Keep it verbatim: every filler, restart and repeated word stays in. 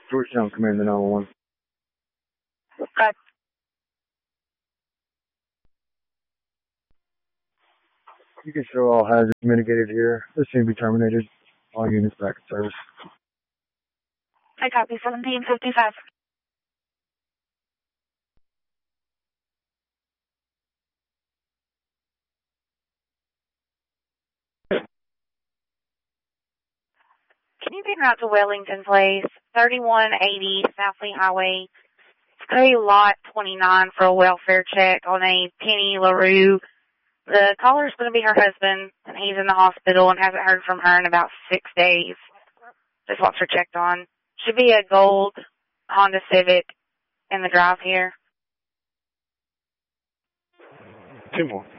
Georgetown, Commander nine one one. Okay. You can show all hazards mitigated here. This seems to be terminated. All units back in service. I copy seventeen fifty-five. Can you get out to Wellington, please? thirty-one eighty South Lee Highway. Cody lot twenty-nine for a welfare check on a Penny LaRue. The caller's going to be her husband, and he's in the hospital and hasn't heard from her in about six days. Just wants her checked on. Should be a gold Honda Civic in the drive here. Two more.